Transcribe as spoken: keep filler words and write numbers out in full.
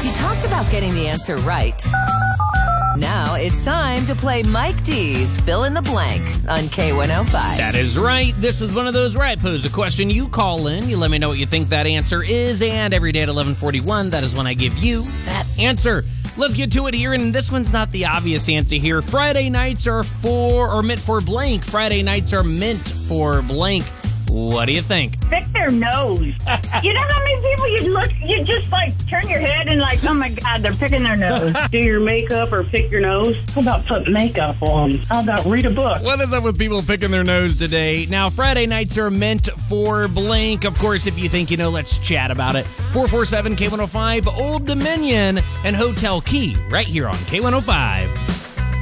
You talked about getting the answer right. Now it's time to play Mike D's Fill in the Blank on K one oh five. That is right. This is one of those where I pose a question. You call in. You let me know what you think that answer is. And every day at eleven forty-one, that is when I give you that answer. Let's get to it here. And this one's not the obvious answer here. Friday nights are for, or meant for blank. Friday nights are meant for blank. What do you think? Pick their nose. You know how many people you look, you just like turn your head and like, oh my God, they're picking their nose. Do your makeup or pick your nose? How about put makeup on? How about read a book? What is up with people picking their nose today? Now, Friday nights are meant for blank. Of course, if you think you know, let's chat about it. four four seven K one oh five, Old Dominion, and Hotel Key, right here on K one oh five.